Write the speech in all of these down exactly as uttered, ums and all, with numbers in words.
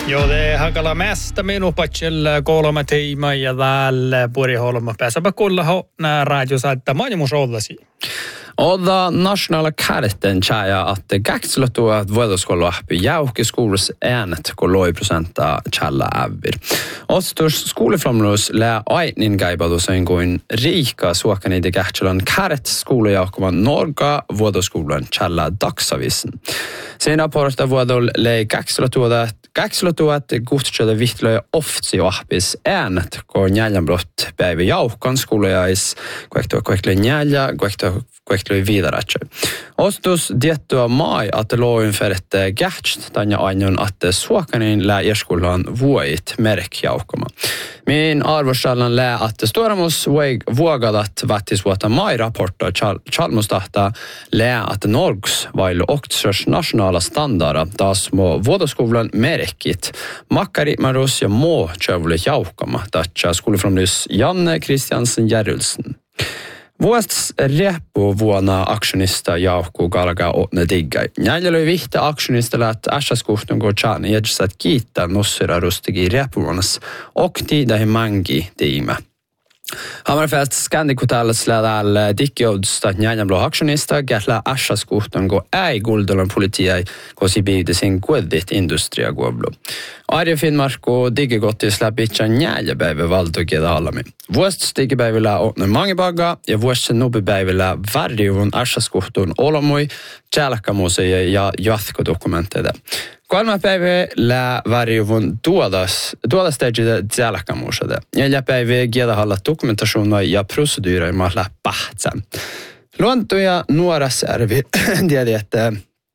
Joo, det hakala mesta minun patsella kolme tiimaa ja täällä Poriholma pääsäpä kuulla nää radiosaittaa maailmus ollasi. Oda nationala karten tjäja att gaxlotua att vuodoskolla jauhkiskuulus äänet kun loi prosenta tjällä ävir. Ostus skoleflamlus lää ainin gaibadusen kuin riika suokani de gaxlan karet skolejauhkuvan Norga vuodoskolan tjällä dagsavisen. Sen rapporta vuodol lei gaxlotua gaxlotua guttsjöda vittlöja oftsi ahpis äänet kun njäljanbrott päivä jauhkan skolejais kuektua kuekle njälja kuektua kuekle vidare. Ostus diettua mai att loin för ett gärtst tanja ainion att suokanin lää erskolan vuoit merkjaukoma. Min arvostallan lää att storamus vuogadat vattis vuota mai rapporta chalmustahta lää att Norgs vailu oktsers nationala standarda taas må vuodoskolan merkit makkari marus ja må tjövle jaukoma tatcha skoleframlys Janne Kristiansen Järulsen. Vuosts repo vuonna aktionista jauhku galga otne diggai. Näillä vihta aktionista lät ässäskuhtun gorchan jädsät kiittää nossira rustigi repuvuonnas okti dahi mangi tiime. Hammerfest Scandic-hotellet slädal dikkiodsta njänjämlo aktionista gätla ässäskuhtun go ei guldolan politiai kosi biivde sin kueddit industria guoblo. Arja Finnmarko diggegotti läpitsa njänjäpäivä valtokeda halami. Vuost diggepäivillä otne mangibagga ja vuost nubipäivillä värjuvun ässäskuhtun olomui tjälkkamuseja ja jatkodokumenteida. Kolme päivä lää värjuvun tuodas, tuodas tegide tjälkkamusede. Neljä päivä gieda halla dokumentationer ja procedurer ma lää pahtsen. Luontoja nuoras arvi tiedi, että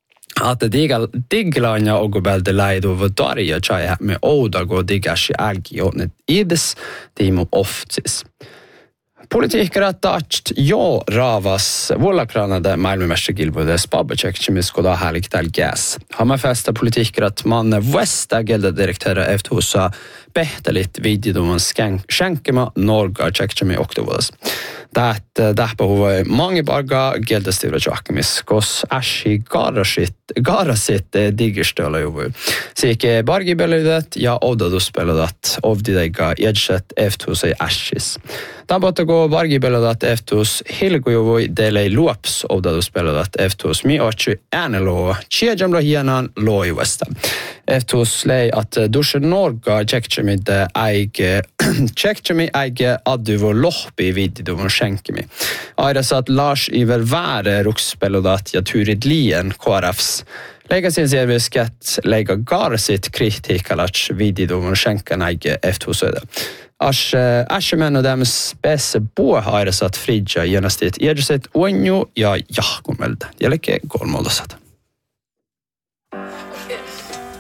att diglanja ogobelde läidu vadarja tjäjä me oudago digasi älki otnet ides tiimu oftsis. Politiikara tacht jo ravas vuolakranade maailmanmästarkilpailude Spabacek-kemiskoda härlikitäl gas. Hammerfesta politiikarat man västa gäldadirektörer efter husa pehtelit vidjedoman skänkema Norga tjekkemi oktovuodas. Tät tähpahuvai mangibarga gäldastivra tjokkemis, kos äsi garasit, garasit digerstöla juvui. Siike bargibellydet ja ovdaduspelludat ovdideiga edset efter husai äsis. Tampotako bargibelludat efter hus hilgujuvui delei luops ovdaduspelludat efter hus mi ochi ääneloo tjejamla hienan loivesta. Efter hus lei att dusche Norga tjekkemi de äige tjekkemi äige adduvo lohpi vididuvun skänkemi. Airas att Lars Iver Väre rukspelludat ja Turid Lien K R Fs lägga sin servisket lägga garsit kritikalats vididuvun skänkan äige efter hus öde. As äskemen och dem spesse bo airas att fridja genastit edset onju ja jahkumelde. Jälkeen kolmollasat.